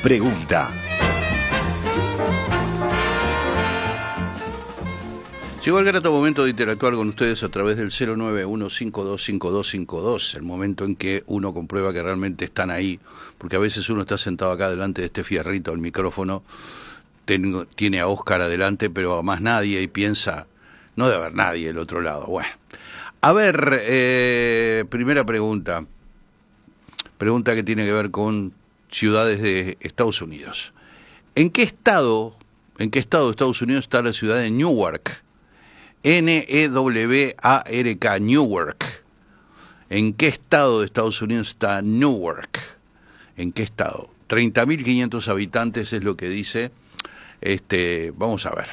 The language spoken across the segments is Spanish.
pregunta. Llegó el grato momento de interactuar con ustedes a través del 091525252, el momento en que uno comprueba que realmente están ahí, porque a veces uno está sentado acá delante de este fierrito al micrófono, tiene a Óscar adelante, pero a más nadie, y piensa, no debe haber nadie del otro lado. Bueno, a ver, primera pregunta que tiene que ver con ciudades de Estados Unidos. ¿En qué estado de Estados Unidos está la ciudad de Newark? Newark, Newark. ¿En qué estado de Estados Unidos está Newark? ¿En qué estado? 30.500 habitantes es lo que dice. Vamos a ver.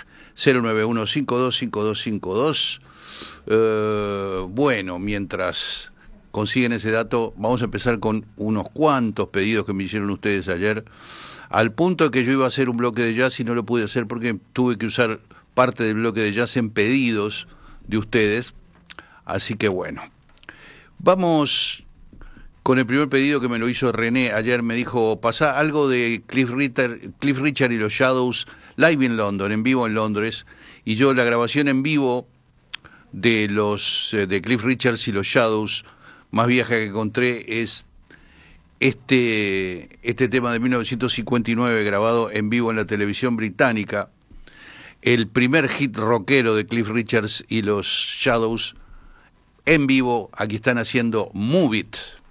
091525252. Bueno, mientras consiguen ese dato, vamos a empezar con unos cuantos pedidos que me hicieron ustedes ayer, al punto de que yo iba a hacer un bloque de jazz y no lo pude hacer porque tuve que usar parte del bloque de jazz en pedidos de ustedes. Así que bueno, vamos con el primer pedido que me lo hizo René. Ayer me dijo, pasá algo de Cliff Richard y los Shadows live in London, en vivo en Londres. Y yo la grabación en vivo de de Cliff Richards y los Shadows más vieja que encontré es este tema de 1959 grabado en vivo en la televisión británica. El primer hit rockero de Cliff Richards y los Shadows en vivo. Aquí están haciendo Move It.